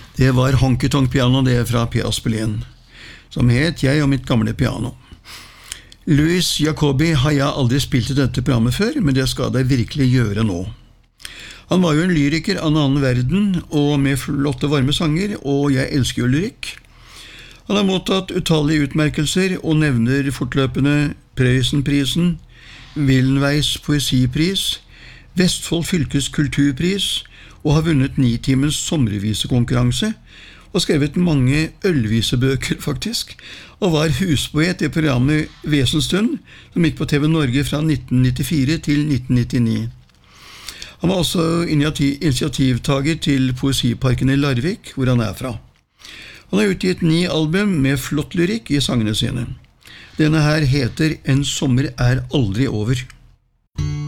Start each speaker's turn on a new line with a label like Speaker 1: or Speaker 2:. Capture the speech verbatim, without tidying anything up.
Speaker 1: Det var Honky Tonk Piano, det fra P. Aspelien, som het Jeg og mitt gamle piano. Louis Jacobi har jeg aldri spilt i dette programmet før, men det skal jeg virkelig gjøre nå. Han var jo en lyriker av en annen verden, og med flotte varme sanger, og jeg elsker jo lyrikk. Han har mottatt utallige utmerkelser, og nevner fortløpende Prøysenprisen, Willenveis poesipris, Vestfold fylkes kulturpris, og har vunnet nitimens sommervisekonkurranse, og skrevet mange ølvisebøker faktisk, og var huspoet i programmet Vesenstund, som gikk på T V Norge fra nitten nittifire til nitten nittini. Han var også initiativtager til Poesiparken i Larvik, hvor han er fra. Han har utgitt ni album med flott lyrikk i sangene sine. Denne her heter En sommer er aldri over.